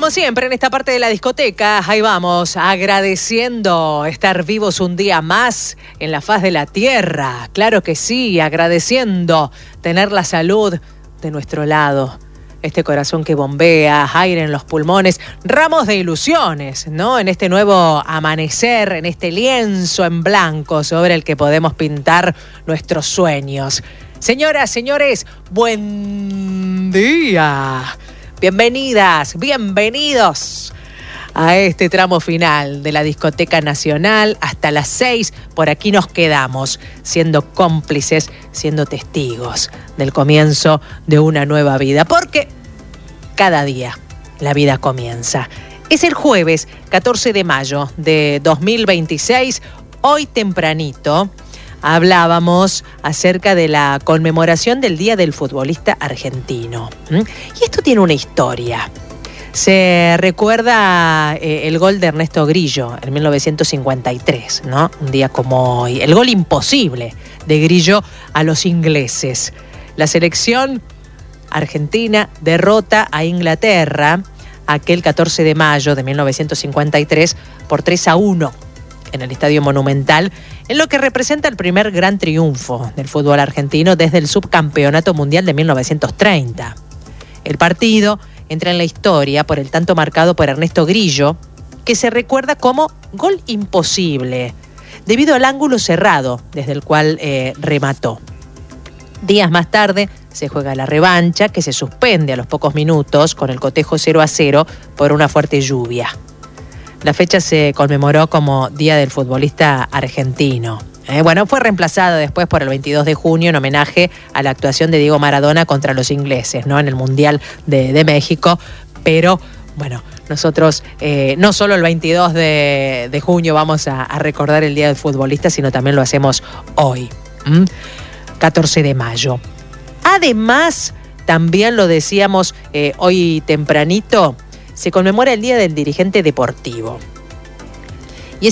como siempre, en esta parte de la discoteca, ahí vamos, agradeciendo estar vivos un día más en la faz de la tierra. Claro que sí, agradeciendo tener la salud de nuestro lado. Este corazón que bombea, aire en los pulmones, ramos de ilusiones, ¿no? En este nuevo amanecer, en este lienzo en blanco sobre el que podemos pintar nuestros sueños. Señoras, señores, buen día. Bienvenidas, bienvenidos a este tramo final de la Discoteca Nacional. Hasta las 6, por aquí nos quedamos, siendo cómplices, siendo testigos del comienzo de una nueva vida. Porque cada día la vida comienza. Es el jueves 14 de mayo de 2026, hoy tempranito. Hablábamos acerca de la conmemoración del Día del Futbolista Argentino. Y esto tiene una historia. Se recuerda el gol de Ernesto Grillo en 1953, ¿no? Un día como hoy. El gol imposible de Grillo a los ingleses. La selección argentina derrota a Inglaterra aquel 14 de mayo de 1953 por 3-1 en el Estadio Monumental, en lo que representa el primer gran triunfo del fútbol argentino desde el subcampeonato mundial de 1930. El partido entra en la historia por el tanto marcado por Ernesto Grillo, que se recuerda como gol imposible, debido al ángulo cerrado desde el cual remató. Días más tarde se juega la revancha, que se suspende a los pocos minutos con el cotejo 0-0 por una fuerte lluvia. La fecha se conmemoró como Día del Futbolista Argentino. Fue reemplazada después por el 22 de junio en homenaje a la actuación de Diego Maradona contra los ingleses, ¿no? En el Mundial de México. Pero, nosotros no solo el 22 de junio vamos a recordar el Día del Futbolista, sino también lo hacemos hoy, 14 de mayo. Además, también lo decíamos hoy tempranito, se conmemora el Día del Dirigente Deportivo. Y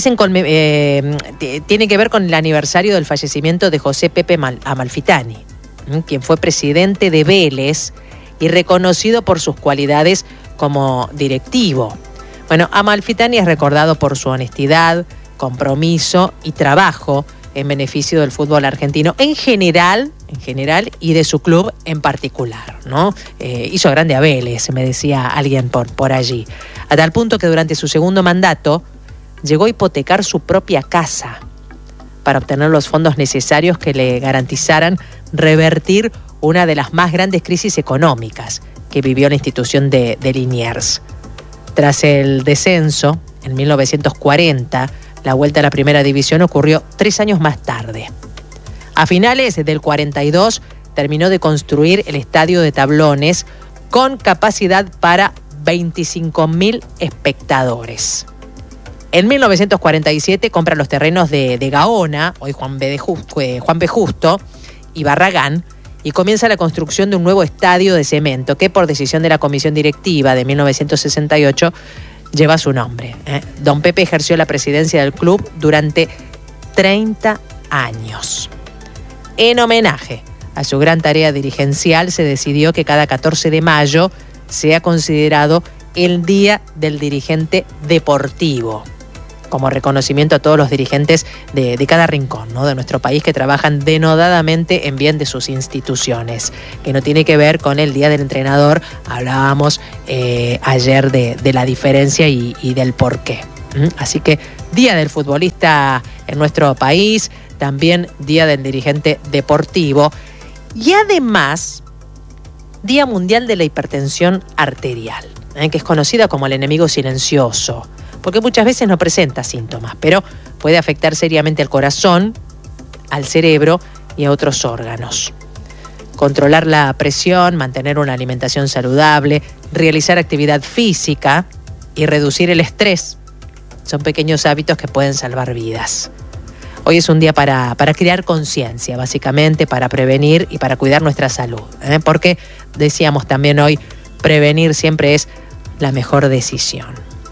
tiene que ver con el aniversario del fallecimiento de José Pepe Amalfitani, quien fue presidente de Vélez y reconocido por sus cualidades como directivo. Amalfitani es recordado por su honestidad, compromiso y trabajo en beneficio del fútbol argentino en general y de su club en particular, ¿no? Hizo grande a Vélez, me decía alguien por allí, a tal punto que durante su segundo mandato llegó a hipotecar su propia casa para obtener los fondos necesarios que le garantizaran revertir una de las más grandes crisis económicas que vivió la institución de Liniers. Tras el descenso, en 1940, la vuelta a la primera división ocurrió 3 años más tarde. A finales del 42 terminó de construir el estadio de Tablones con capacidad para 25.000 espectadores. En 1947 compra los terrenos de Gaona, hoy Juan B. Justo, y Barragán, y comienza la construcción de un nuevo estadio de cemento que, por decisión de la comisión directiva de 1968, lleva su nombre. Don Pepe ejerció la presidencia del club durante 30 años. En homenaje a su gran tarea dirigencial, se decidió que cada 14 de mayo sea considerado el Día del Dirigente Deportivo, como reconocimiento a todos los dirigentes de cada rincón, ¿no? De nuestro país, que trabajan denodadamente en bien de sus instituciones, que no tiene que ver con el Día del Entrenador. Hablábamos ayer de la diferencia y del porqué. Así que Día del Futbolista en nuestro país, también Día del Dirigente Deportivo y además Día Mundial de la Hipertensión Arterial, que es conocida como el enemigo silencioso, porque muchas veces no presenta síntomas, pero puede afectar seriamente al corazón, al cerebro y a otros órganos. Controlar la presión, mantener una alimentación saludable, realizar actividad física y reducir el estrés son pequeños hábitos que pueden salvar vidas. Hoy es un día para crear conciencia, básicamente, para prevenir y para cuidar nuestra salud. Porque, decíamos también hoy, prevenir siempre es la mejor decisión.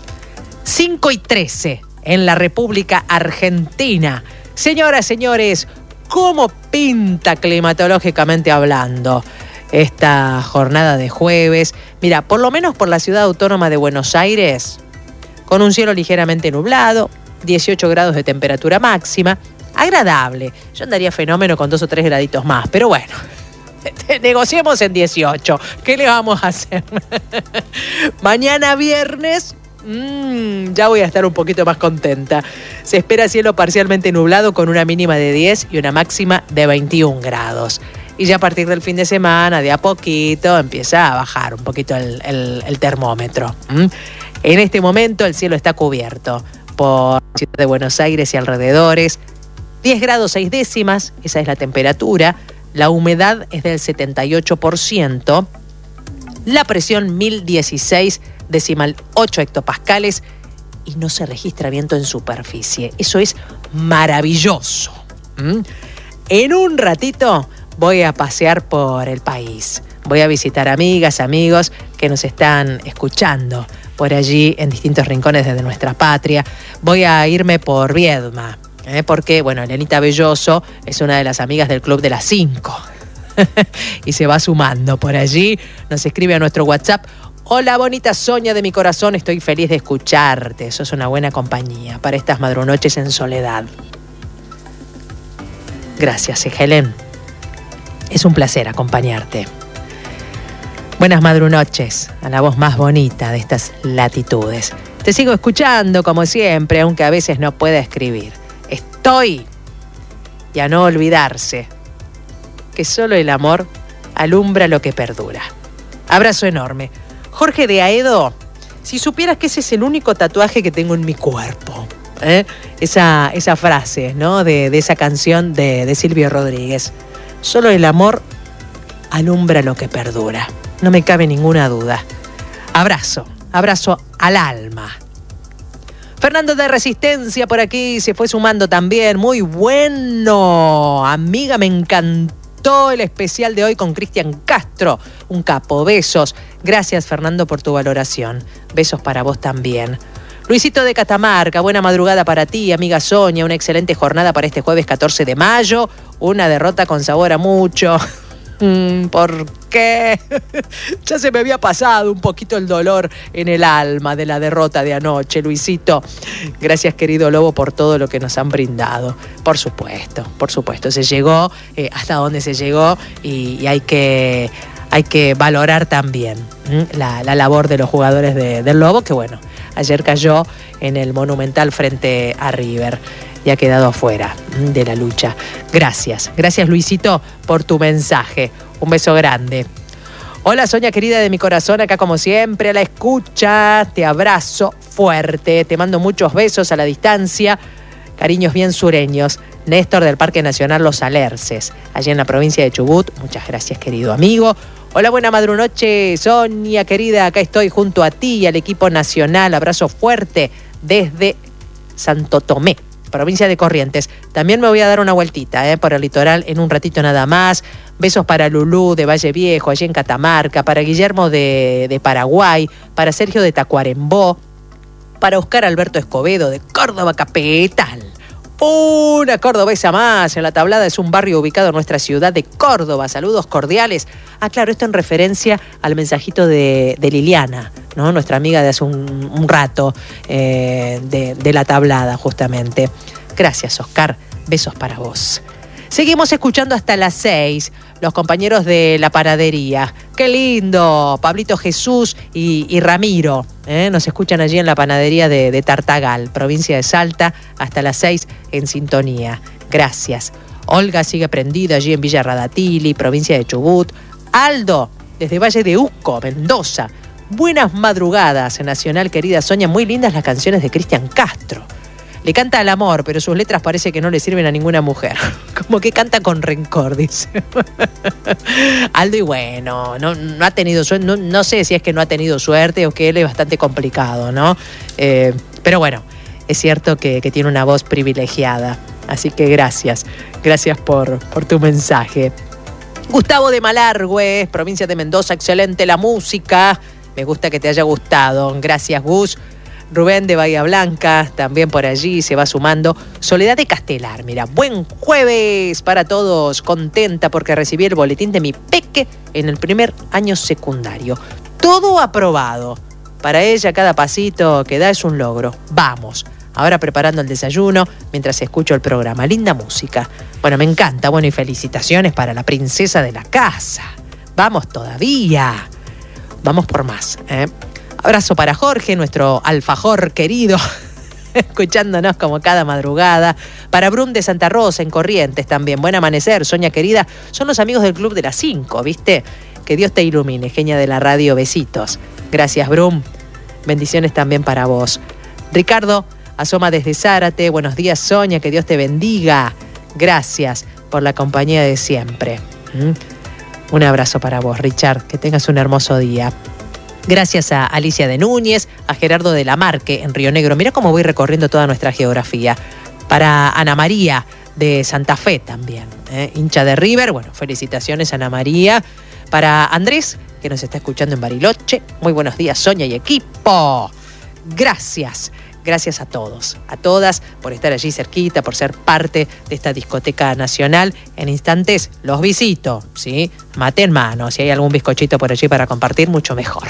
5:13 en la República Argentina. Señoras, señores, ¿cómo pinta climatológicamente hablando? esta jornada de jueves. Mira, por lo menos por la ciudad autónoma de Buenos Aires, con un cielo ligeramente nublado, 18 grados de temperatura máxima, agradable. Yo andaría fenómeno con 2 o 3 graditos más, pero bueno, negociemos en 18. ¿Qué le vamos a hacer? Mañana viernes, ya voy a estar un poquito más contenta. Se espera cielo parcialmente nublado con una mínima de 10 y una máxima de 21 grados. Y ya a partir del fin de semana, de a poquito, empieza a bajar un poquito el termómetro. En este momento el cielo está cubierto por la ciudad de Buenos Aires y alrededores. 10 grados 6 décimas, esa es la temperatura. La humedad es del 78%. La presión 1016,8 hectopascales. Y no se registra viento en superficie. Eso es maravilloso. En un ratito voy a pasear por el país. Voy a visitar amigas, amigos que nos están escuchando por allí en distintos rincones de nuestra patria. Voy a irme por Viedma, porque, bueno, Elenita Belloso es una de las amigas del Club de las 5 y se va sumando por allí. Nos escribe a nuestro WhatsApp: hola, bonita Sonia de mi corazón, estoy feliz de escucharte. Sos una buena compañía para estas madrunoches en soledad. Gracias, Helen. Es un placer acompañarte. Buenas madrunoches, a la voz más bonita de estas latitudes. Te sigo escuchando como siempre, aunque a veces no pueda escribir. Estoy, y a no olvidarse, que solo el amor alumbra lo que perdura. Abrazo enorme. Jorge de Aedo, si supieras que ese es el único tatuaje que tengo en mi cuerpo. Esa frase, ¿no? de esa canción de Silvio Rodríguez. Solo el amor alumbra lo que perdura. No me cabe ninguna duda. Abrazo al alma. Fernando de Resistencia por aquí se fue sumando también. Muy bueno. Amiga, me encantó el especial de hoy con Cristian Castro. Un capo. Besos. Gracias, Fernando, por tu valoración. Besos para vos también. Luisito de Catamarca, buena madrugada para ti, amiga Sonia. Una excelente jornada para este jueves 14 de mayo. Una derrota con sabor a mucho. ¿Por qué? Ya se me había pasado un poquito el dolor en el alma de la derrota de anoche, Luisito. Gracias, querido Lobo, por todo lo que nos han brindado. Por supuesto. Se llegó hasta donde se llegó y hay que valorar también la labor de los jugadores del Lobo, que bueno, ayer cayó en el Monumental frente a River y ha quedado afuera de la lucha. Gracias Luisito por tu mensaje. Un beso grande. Hola Sonia querida de mi corazón, acá como siempre a la escucha. Te abrazo fuerte, te mando muchos besos a la distancia. Cariños bien sureños. Néstor del Parque Nacional Los Alerces, allí en la provincia de Chubut. Muchas gracias, querido amigo. Hola, buena madrunoche, Sonia querida, acá estoy junto a ti y al equipo nacional. Abrazo fuerte desde Santo Tomé, provincia de Corrientes. También me voy a dar una vueltita por el litoral en un ratito nada más. Besos para Lulú de Valle Viejo, allí en Catamarca, para Guillermo de Paraguay, para Sergio de Tacuarembó, para Oscar Alberto Escobedo de Córdoba Capital. Una cordobesa más en la tablada, es un barrio ubicado en nuestra ciudad de Córdoba. Saludos cordiales. Claro, esto en referencia al mensajito de Liliana, ¿no? Nuestra amiga de hace un rato de la tablada, justamente. Gracias, Oscar. Besos para vos. Seguimos escuchando hasta las 6. Los compañeros de la panadería. ¡Qué lindo! Pablito Jesús y Ramiro. Nos escuchan allí en la panadería de Tartagal, provincia de Salta, hasta las 6 en sintonía. Gracias. Olga sigue prendida allí en Villa Radatili, provincia de Chubut. Aldo, desde Valle de Uco, Mendoza. Buenas madrugadas, Nacional, querida Sonia. Muy lindas las canciones de Cristian Castro. Le canta al amor, pero sus letras parece que no le sirven a ninguna mujer. Como que canta con rencor, dice. Aldo, y bueno, no ha tenido suerte. No sé si es que no ha tenido suerte o que él es bastante complicado, ¿no? Pero bueno, es cierto que tiene una voz privilegiada. Así que gracias por tu mensaje. Gustavo de Malargüe, provincia de Mendoza, excelente la música. Me gusta que te haya gustado. Gracias, Gus. Rubén de Bahía Blanca, también por allí se va sumando. Soledad de Castelar, mira, buen jueves para todos. Contenta porque recibí el boletín de mi peque en el primer año secundario. Todo aprobado. Para ella cada pasito que da es un logro. Vamos. Ahora preparando el desayuno mientras escucho el programa. Linda música. Bueno, me encanta. Bueno, y felicitaciones para la princesa de la casa. Vamos todavía. Vamos por más, ¿eh? Abrazo para Jorge, nuestro alfajor querido, escuchándonos como cada madrugada. Para Brum de Santa Rosa, en Corrientes también. Buen amanecer, Soña querida. Son los amigos del Club de las 5, ¿viste? Que Dios te ilumine, genia de la radio. Besitos. Gracias, Brum. Bendiciones también para vos. Ricardo asoma desde Zárate. Buenos días, Soña. Que Dios te bendiga. Gracias por la compañía de siempre. Un abrazo para vos, Richard. Que tengas un hermoso día. Gracias a Alicia de Núñez, a Gerardo de la Marque en Río Negro. Mirá cómo voy recorriendo toda nuestra geografía. Para Ana María de Santa Fe también, hincha de River. Bueno, felicitaciones, Ana María. Para Andrés, que nos está escuchando en Bariloche. Muy buenos días, Soña y equipo. Gracias. Gracias a todos, a todas, por estar allí cerquita, por ser parte de esta discoteca nacional. En instantes los visito, ¿sí? Mate en mano, si hay algún bizcochito por allí para compartir, mucho mejor.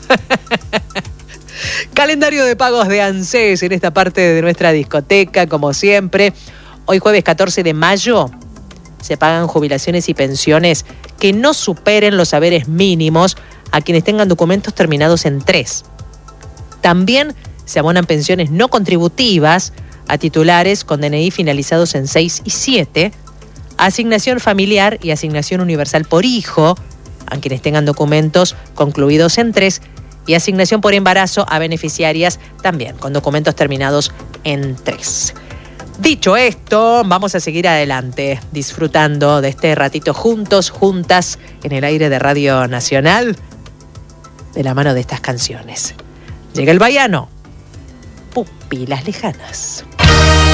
Calendario de pagos de ANSES en esta parte de nuestra discoteca, como siempre. Hoy jueves 14 de mayo se pagan jubilaciones y pensiones que no superen los haberes mínimos a quienes tengan documentos terminados en 3. También se abonan pensiones no contributivas a titulares con DNI finalizados en 6 y 7, asignación familiar y asignación universal por hijo a quienes tengan documentos concluidos en 3 y asignación por embarazo a beneficiarias también con documentos terminados en 3. Dicho esto, vamos a seguir adelante disfrutando de este ratito juntos, juntas en el aire de Radio Nacional de la mano de estas canciones. Llega el Baiano. Pupilas lejanas.